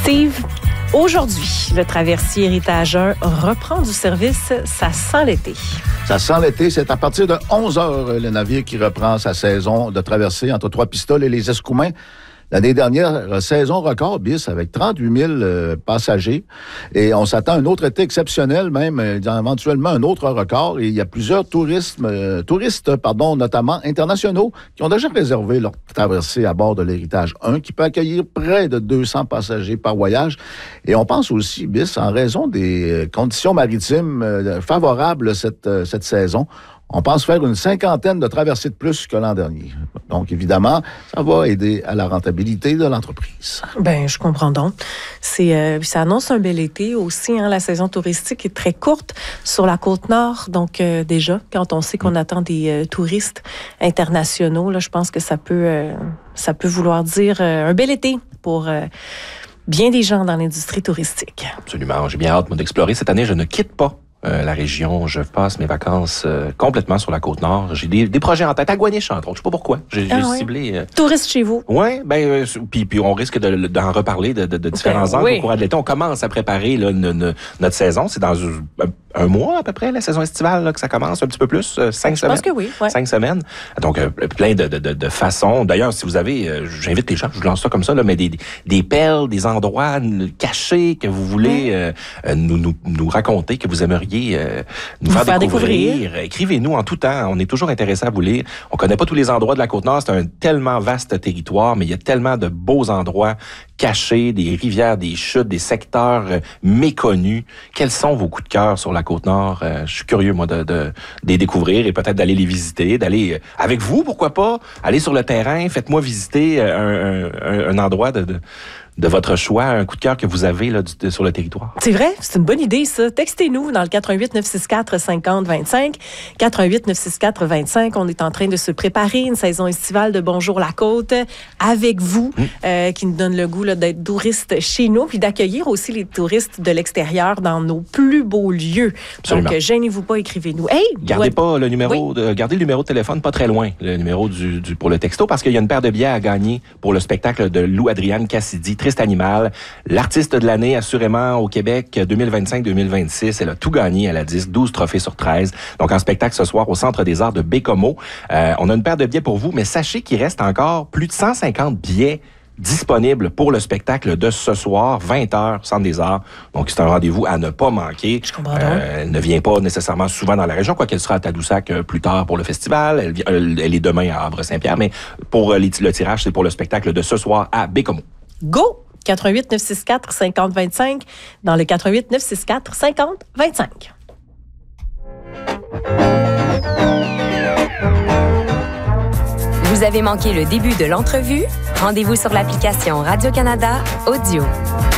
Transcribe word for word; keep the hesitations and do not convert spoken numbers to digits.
Steve, aujourd'hui, le traversier Héritage un reprend du service. Ça sent l'été. Ça sent l'été. C'est à partir de onze heures, le navire qui reprend sa saison de traversée entre Trois-Pistoles et les Escoumins. L'année dernière, saison record bis avec trente-huit mille euh, passagers. Et on s'attend à un autre été exceptionnel, même euh, éventuellement un autre record. Et il y a plusieurs touristes, euh, touristes pardon, notamment internationaux, qui ont déjà réservé leur traversée à bord de l'Héritage un, qui peut accueillir près de deux cents passagers par voyage. Et on pense aussi, bis, en raison des conditions maritimes euh, favorables cette, euh, cette saison, on pense faire une cinquantaine de traversées de plus que l'an dernier. Donc, évidemment, ça va aider à la rentabilité de l'entreprise. Bien, je comprends donc. C'est, euh, ça annonce un bel été aussi. Hein, la saison touristique est très courte sur la Côte-Nord. Donc, euh, déjà, quand on sait qu'on attend des euh, touristes internationaux, là, je pense que ça peut, euh, ça peut vouloir dire euh, un bel été pour... Euh, bien des gens dans l'industrie touristique. Absolument. J'ai bien hâte, moi, d'explorer. Cette année, je ne quitte pas Euh, la région. Je passe mes vacances euh, complètement sur la Côte-Nord. J'ai des, des projets en tête. À Gouaniche, entre autres. Je sais pas pourquoi. J'ai, ah j'ai ouais. ciblé... Euh... Touriste chez vous. Oui, ben, euh, puis, puis on risque de, d'en reparler de, de, de différents ben, angles oui. au cours de l'été. On commence à préparer là, ne, ne, notre saison. C'est dans un, un mois à peu près, la saison estivale, là, que ça commence, un petit peu plus, euh, cinq Je semaines. pense que oui. Ouais. Cinq semaines. Donc, euh, plein de, de, de, de façons. D'ailleurs, si vous avez, euh, j'invite les gens, je vous lance ça comme ça, là, mais des, des perles, des endroits cachés que vous voulez euh, euh, nous, nous, nous raconter, que vous aimeriez euh, nous faire, faire découvrir. découvrir. Écrivez-nous en tout temps. On est toujours intéressés à vous lire. On connaît pas tous les endroits de la Côte-Nord. C'est un tellement vaste territoire, mais il y a tellement de beaux endroits cachés, des rivières, des chutes, des secteurs euh, méconnus. Quels sont vos coups de cœur sur la Côte-Nord? Euh, je suis curieux, moi, de, de, de les découvrir et peut-être d'aller les visiter, d'aller euh, avec vous, pourquoi pas, aller sur le terrain. Faites-moi visiter un, un, un endroit de... de de votre choix, un coup de cœur que vous avez là, du, de, sur le territoire. C'est vrai, c'est une bonne idée, ça. Textez-nous dans le quatre un huit neuf six quatre cinq zéro deux cinq. quatre un huit neuf six quatre deux cinq. On est en train de se préparer une saison estivale de Bonjour la Côte avec vous, mmh. euh, qui nous donne le goût là, d'être touristes chez nous, puis d'accueillir aussi les touristes de l'extérieur dans nos plus beaux lieux. Absolument. Donc, gênez-vous pas, écrivez-nous. Hey, gardez ouais. pas le numéro, oui. de, gardez le numéro de téléphone pas très loin, le numéro du, du pour le texto, parce qu'il y a une paire de billets à gagner pour le spectacle de Lou Adrienne Cassidy, Triste Animal, l'artiste de l'année assurément au Québec deux mille vingt-cinq deux mille vingt-six. Elle a tout gagné, elle a dix, douze trophées sur treize. Donc en spectacle ce soir au Centre des Arts de Bécomo. Euh, on a une paire de billets pour vous, mais sachez qu'il reste encore plus de cent cinquante billets disponible pour le spectacle de ce soir, vingt heures, Centre des Arts. Donc, c'est un rendez-vous à ne pas manquer. Je comprends. Euh, elle ne vient pas nécessairement souvent dans la région, quoiqu'elle sera à Tadoussac euh, plus tard pour le festival. Elle, elle, elle est demain à Havre-Saint-Pierre, mais pour euh, les, le tirage, c'est pour le spectacle de ce soir à Bécomo. Go! quatre un huit neuf six quatre cinq zéro deux cinq dans le quatre un huit neuf six quatre cinq zéro deux cinq. Vous avez manqué le début de l'entrevue? Rendez-vous sur l'application Radio-Canada Audio.